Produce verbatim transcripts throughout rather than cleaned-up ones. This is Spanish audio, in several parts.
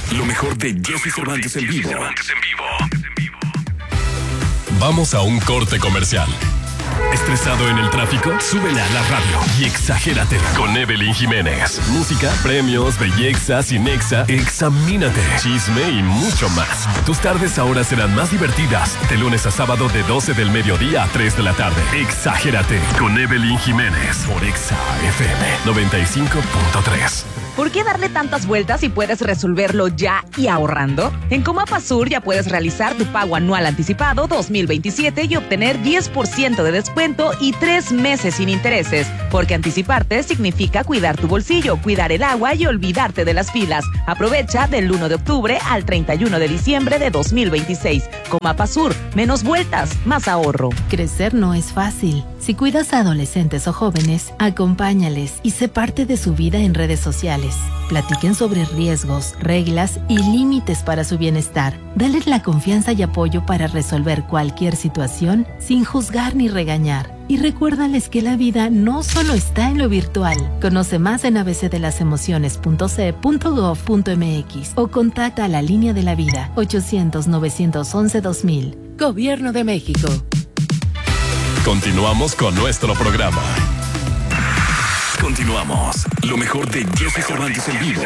Lo mejor de Jesse Cervantes en vivo. Vamos a un corte comercial. ¿Estresado en el tráfico? Súbele a la radio y exagérate con Evelyn Jiménez. Música, premios, belleza, cinexa, examínate, chisme y mucho más. Tus tardes ahora serán más divertidas. De lunes a sábado de doce del mediodía a tres de la tarde. Exagérate con Evelyn Jiménez por Exa F M noventa y cinco punto tres. ¿Por qué darle tantas vueltas si puedes resolverlo ya y ahorrando? En Comapa Sur ya puedes realizar tu pago anual anticipado dos mil veintisiete y obtener diez por ciento de descuento y tres meses sin intereses. Porque anticiparte significa cuidar tu bolsillo, cuidar el agua y olvidarte de las filas. Aprovecha del uno de octubre al treinta y uno de diciembre de dos mil veintiséis. Comapa Sur, menos vueltas, más ahorro. Crecer no es fácil. Si cuidas a adolescentes o jóvenes, acompáñales y sé parte de su vida en redes sociales. Platiquen sobre riesgos, reglas y límites para su bienestar. Dales la confianza y apoyo para resolver cualquier situación sin juzgar ni regañar. Y recuérdales que la vida no solo está en lo virtual. Conoce más en a b c de las emociones punto c punto gov punto m x o contacta a la línea de la vida ochocientos, novecientos once, dos mil. Gobierno de México. Continuamos con nuestro programa. Continuamos. Lo mejor de Jesse Cervantes en vivo.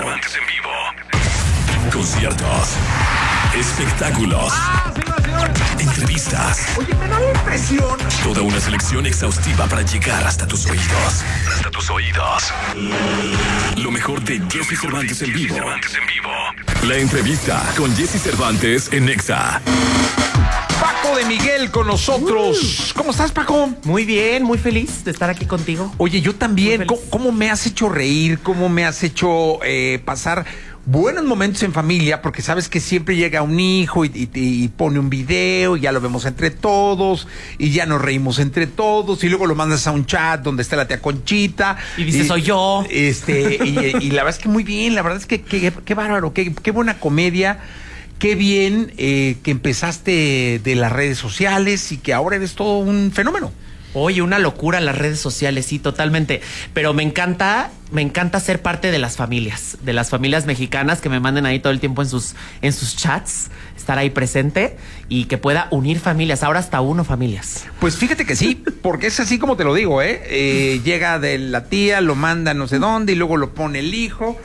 Conciertos, espectáculos, ¡Ah, señor, señor! entrevistas. Oye, me da la impresión. Toda una selección exhaustiva para llegar hasta tus oídos. Hasta tus oídos. Lo mejor de Jesse Cervantes en vivo. La entrevista con Jesse Cervantes en Exa. Paco de Miguel con nosotros. Uh. ¿Cómo estás, Paco? Muy bien, muy feliz de estar aquí contigo. Oye, yo también. ¿Cómo, ¿Cómo me has hecho reír? ¿Cómo me has hecho eh, pasar buenos momentos en familia? Porque sabes que siempre llega un hijo y, y, y pone un video y ya lo vemos entre todos y ya nos reímos entre todos y luego lo mandas a un chat donde está la tía Conchita. Y dice, soy yo. Este, y, y la verdad es que muy bien, la verdad es que qué bárbaro, qué, qué buena comedia. Qué bien eh, que empezaste de las redes sociales y que ahora eres todo un fenómeno. Oye, una locura las redes sociales, sí, totalmente. Pero me encanta, me encanta ser parte de las familias, de las familias mexicanas que me manden ahí todo el tiempo en sus, en sus chats, estar ahí presente y que pueda unir familias, ahora hasta uno familias. Pues fíjate que sí, porque es así como te lo digo, ¿eh? eh llega de la tía, lo manda no sé dónde y luego lo pone el hijo.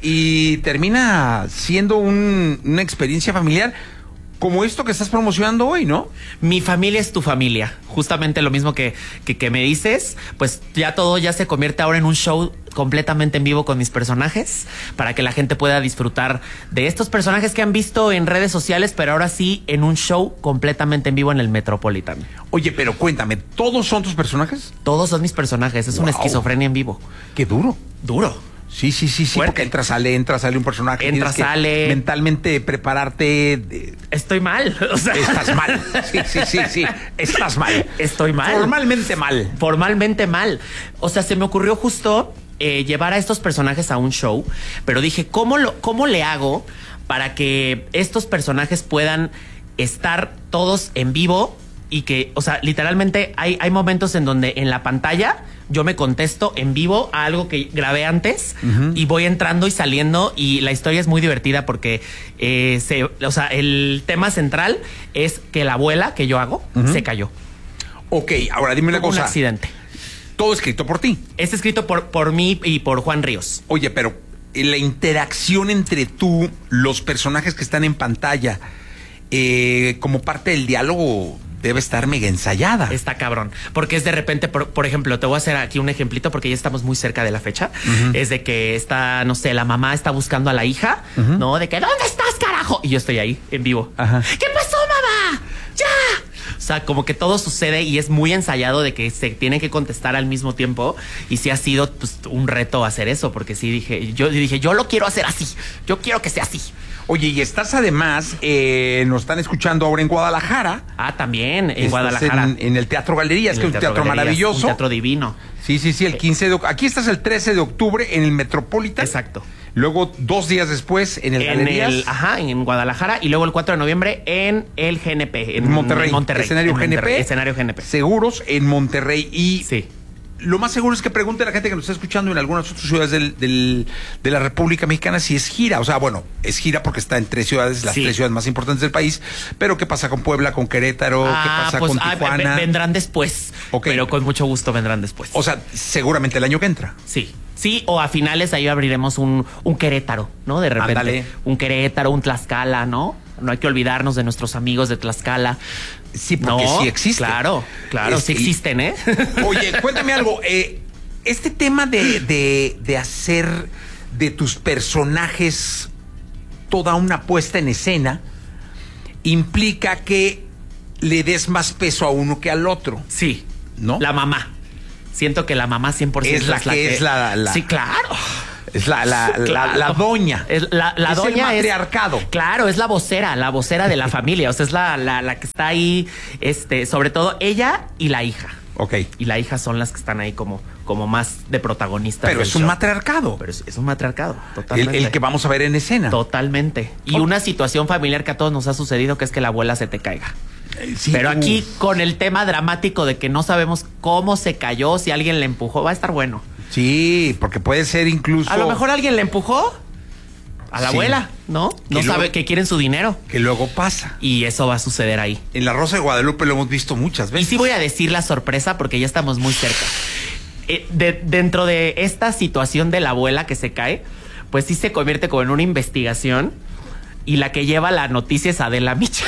Y termina siendo un, una experiencia familiar como esto que estás promocionando hoy, ¿no? Mi familia es tu familia. Justamente lo mismo que, que, que me dices. Pues ya todo ya se convierte ahora en un show completamente en vivo con mis personajes para que la gente pueda disfrutar de estos personajes que han visto en redes sociales, pero ahora sí en un show completamente en vivo en el Metropolitan. Oye, pero cuéntame, ¿todos son tus personajes? Todos son mis personajes. Es wow. Una esquizofrenia en vivo. ¡Qué duro! Duro. Sí, sí, sí, sí, porque entra, sale, entra, sale un personaje. Entra, sale. Mentalmente prepararte. De... Estoy mal. O sea... Estás mal. Sí, sí, sí, sí. Estás mal. Estoy mal. Formalmente mal. Formalmente mal. O sea, se me ocurrió justo eh, llevar a estos personajes a un show, pero dije, ¿cómo, lo, ¿cómo le hago para que estos personajes puedan estar todos en vivo? Y que, o sea, literalmente hay, hay momentos en donde en la pantalla yo me contesto en vivo a algo que grabé antes uh-huh. y voy entrando y saliendo y la historia es muy divertida porque eh, se, o sea, el tema central es que la abuela que yo hago uh-huh. se cayó. Ok, ahora dime una Tuvo cosa. Un accidente. Todo escrito por ti. Es escrito por, por mí y por Juan Ríos. Oye, pero la interacción entre tú, los personajes que están en pantalla, eh, como parte del diálogo... debe estar mega ensayada. Está cabrón. Porque es de repente, por, por ejemplo, te voy a hacer aquí un ejemplito porque ya estamos muy cerca de la fecha. Uh-huh. Es de que está, no sé, la mamá está buscando a la hija, uh-huh. ¿no? De que, ¿dónde estás, carajo? Y yo estoy ahí, en vivo. Uh-huh. ¿Qué pasó, mamá? ¡Ya! O sea, como que todo sucede y es muy ensayado de que se tiene que contestar al mismo tiempo. Y sí ha sido pues, un reto hacer eso, porque sí dije, yo dije, yo lo quiero hacer así. Yo quiero que sea así. Oye, y estás además, eh, nos están escuchando ahora en Guadalajara. Ah, también, en estás Guadalajara. En, en el Teatro Galerías, que es un teatro, teatro maravilloso. Un teatro divino. Sí, sí, sí, el quince de octubre. Aquí estás el trece de octubre en el Metropolitan. Exacto. Luego, dos días después, en el en Galerías. El, ajá, en Guadalajara. Y luego el cuatro de noviembre en el G N P. En Monterrey. En Monterrey. Escenario en G N P. Monterrey, escenario G N P. Seguros en Monterrey. Y sí. lo más seguro es que pregunte a la gente que nos está escuchando en algunas otras ciudades del, del, de la República Mexicana si es gira. O sea, bueno, es gira porque está en tres ciudades, las Sí. tres ciudades más importantes del país. Pero ¿qué pasa con Puebla, con Querétaro? Ah, ¿Qué pasa pues, con ah, Tijuana? ve- vendrán después. Ok. Pero con mucho gusto vendrán después. O sea, seguramente el año que entra. Sí. Sí, o a finales ahí abriremos un, un Querétaro, ¿no? De repente. Ándale. Un Querétaro, un Tlaxcala, ¿no? No hay que olvidarnos de nuestros amigos de Tlaxcala. Sí, porque No, sí existe. Claro, claro, Es- sí y- existen, ¿eh? Oye, cuéntame algo. Eh, este tema de, de, de hacer de tus personajes toda una puesta en escena implica que le des más peso a uno que al otro. Sí. ¿No? La mamá. Siento que la mamá cien por ciento Es la que es la- la- Sí, claro. Es la, la, la- Claro. la doña. Es la, la Es el doña matriarcado. es claro, es la vocera, la vocera de la familia, o sea, es la, la, la que está ahí, este, sobre todo ella y la hija. Ok. Y la hija son las que están ahí como, como más de protagonistas. Pero del es un show. matriarcado. Pero es, es un matriarcado, El, totalmente. el que vamos a ver en escena. Totalmente. Y Ok. una situación familiar que a todos nos ha sucedido, que es que la abuela se te caiga. Eh, sí, Pero uf. aquí con el tema dramático de que no sabemos cómo se cayó, si alguien le empujó, va a estar bueno. Sí, porque puede ser incluso. A lo mejor alguien le empujó a la Sí. abuela, ¿no? No Que sabe luego- que quieren su dinero. Que luego pasa. Y eso va a suceder ahí. En La Rosa de Guadalupe lo hemos visto muchas Y veces. sí voy a decir la sorpresa porque ya estamos muy cerca. Eh, de- dentro de esta situación de la abuela que se cae, pues sí se convierte como en una investigación y la que lleva la noticia es Adela Micha.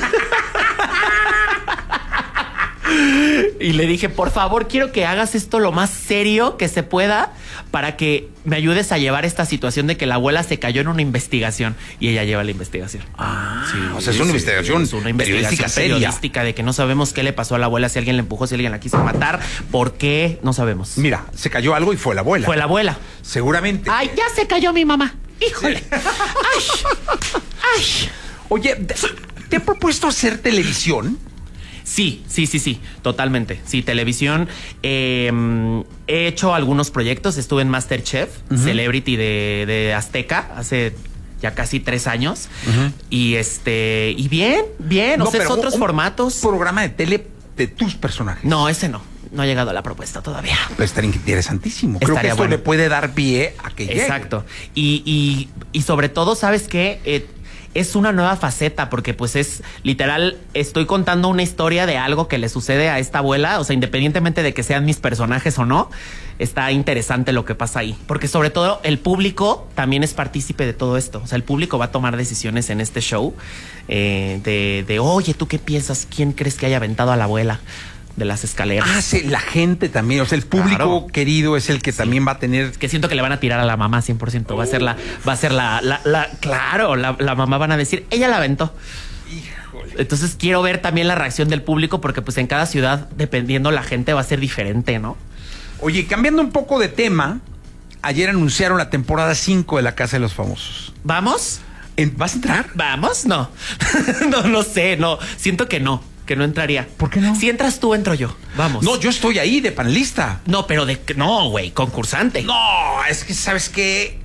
Y le dije, por favor, quiero que hagas esto lo más serio que se pueda para que me ayudes a llevar esta situación de que la abuela se cayó en una investigación y ella lleva la investigación. Ah, o sea, es una investigación Es una periodística investigación seria. periodística de que no sabemos qué le pasó a la abuela, si alguien la empujó, si alguien la quiso matar, por qué, no sabemos. Mira, se cayó algo y fue la abuela. Fue la abuela. Seguramente. Ay, ya se cayó mi mamá. Híjole. Ay. Ay. Oye, ¿te ha propuesto hacer televisión? Sí, sí, sí, sí, totalmente. Sí, televisión. Eh, he hecho algunos proyectos. Estuve en MasterChef, uh-huh. Celebrity de, de Azteca, hace ya casi tres años. Uh-huh. Y este, y bien, bien. No, o sea, es otros un, formatos. Un programa de tele de tus personajes. No, ese no. No ha llegado a la propuesta todavía. Pero estaría interesantísimo. Creo Estaría que esto bueno. le puede dar pie a que llegue. Exacto. Y, y, y sobre todo, ¿sabes qué? Eh, es una nueva faceta porque pues es literal, estoy contando una historia de algo que le sucede a esta abuela, o sea, independientemente de que sean mis personajes o no, está interesante lo que pasa ahí, porque sobre todo el público también es partícipe de todo esto, o sea, el público va a tomar decisiones en este show eh, de, de, oye, ¿tú qué piensas? ¿Quién crees que haya aventado a la abuela de las escaleras? Ah, sí, la gente también, o sea, el público Claro. querido es el que sí. también va a tener... Que siento que le van a tirar a la mamá cien por ciento. Va a ser la, va a ser la, la, la claro, la, la mamá van a decir, ella la aventó. Híjole. Entonces quiero ver también la reacción del público porque pues en cada ciudad, dependiendo la gente, va a ser diferente, ¿no? Oye, cambiando un poco de tema, ayer anunciaron la temporada cinco de La Casa de los Famosos. ¿Vamos? ¿Vas a entrar? ¿Vamos? No. no, no sé, no. Siento que no. Que no entraría. ¿Por qué no? Si entras tú, entro yo. Vamos. No, yo estoy ahí de panelista. No, pero de... No, güey, concursante. No, es que, ¿sabes qué?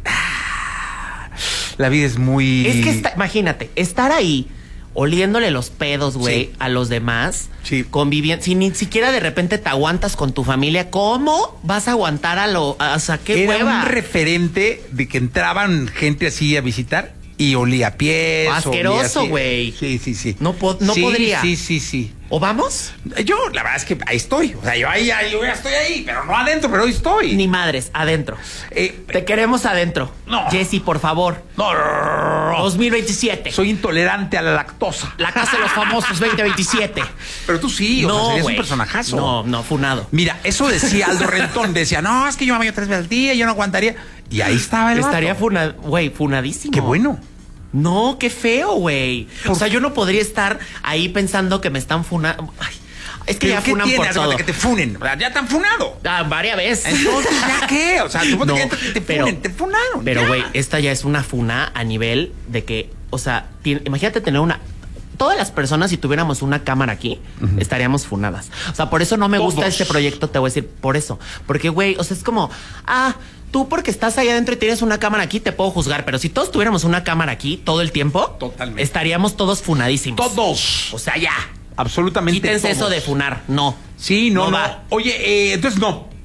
La vida es muy... Es que, está, imagínate, estar ahí oliéndole los pedos, güey, sí. a los demás, sí. conviviendo, si ni siquiera de repente te aguantas con tu familia, ¿cómo vas a aguantar a lo... O sea, qué Era hueva? un referente de que entraban gente así a visitar y olía a pies. Asqueroso, güey. Sí, sí, sí. No, po no sí, podría. Sí, sí, sí. ¿O vamos? Yo, la verdad es que ahí estoy. O sea, yo ahí, ahí yo ya estoy ahí, pero no adentro, pero ahí estoy. Ni madres, adentro. Eh, Te queremos adentro. No. Jessy, por favor. No, no, no, no. dos mil veintisiete. Soy intolerante a la lactosa. La Casa de los Famosos veinte veintisiete. Pero tú sí, o no, sea, serías wey. un personajazo. No, no, funado. Mira, eso decía Aldo Rentón. Decía, no, es que yo me baño tres veces al día, yo no aguantaría. Y ahí estaba el Estaría vato. funa, güey, funadísimo. Qué bueno. No, qué feo, güey. O sea, yo no podría estar ahí pensando que me están funando. Ay, es que ya ¿Qué funan por tienes? todo. Que te funen. O sea, ya te han funado. Ah, varias veces. Entonces, ¿ya qué? O sea, tú No, que te, te pero- funen, te funaron. Pero, ya. güey, esta ya es una funa a nivel de que, o sea, tiene- imagínate tener una... Todas las personas, si tuviéramos una cámara aquí, uh-huh. estaríamos funadas. O sea, por eso no me Todos. gusta este proyecto, te voy a decir, por eso. Porque, güey, o sea, es como, ah, tú porque estás ahí adentro y tienes una cámara aquí, te puedo juzgar. Pero si todos tuviéramos una cámara aquí todo el tiempo, Totalmente. estaríamos todos funadísimos. Todos. O sea, ya. Absolutamente Quítense todos. eso de funar. No. Sí, no, no. va. Oye, eh, entonces no.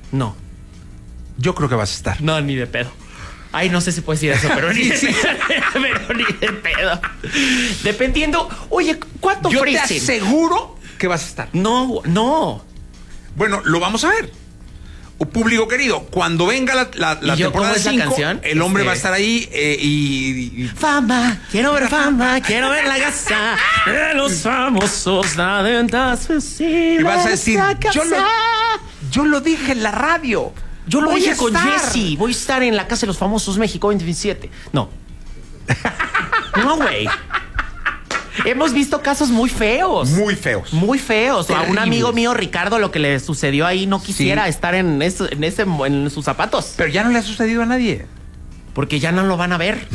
No. Yo creo que vas a estar. No, ni de pedo. Ay, no sé si puedes decir eso, pero ni de Sí, sí. pedo. Pero ni de pedo. Dependiendo. Oye, ¿cuánto Yo te ofrecen? aseguro que vas a estar. No, no. Bueno, lo vamos a ver. O público querido, cuando venga la, la, la ¿Y yo temporada cómo es la cinco, canción? el hombre Este- va a estar ahí eh, y, y- Fama, quiero ver fama, quiero ver la casa de los famosos nadentas. y vas a decir, yo lo, yo lo dije en la radio. Yo lo Voy dije a con estar". Jesse. Voy a estar en la Casa de los Famosos México veinte veintisiete. No. No, güey. Hemos visto casos muy feos. Muy feos. Muy feos. A un Terribles. amigo mío, Ricardo, lo que le sucedió ahí, no quisiera Sí. estar en, eso- en, ese, en sus zapatos. Pero ya no le ha sucedido a nadie. Porque ya no lo van a ver.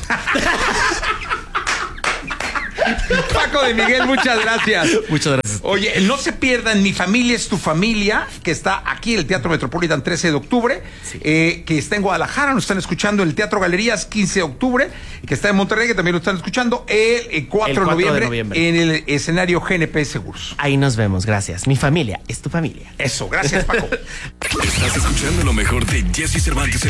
Paco de Miguel, muchas gracias. Muchas gracias. Oye, no se pierdan Mi Familia es tu Familia, que está aquí en el Teatro Metropolitan trece de octubre, eh, que está en Guadalajara, nos están escuchando en el Teatro Galerías quince de octubre, y que está en Monterrey, que también lo están escuchando el, eh, cuatro, El cuatro de, noviembre, de noviembre. en el escenario G N P Seguros. Ahí nos vemos. Gracias. Mi familia es tu familia. Eso, gracias, Paco. Estás escuchando lo mejor de Jesse Cervantes en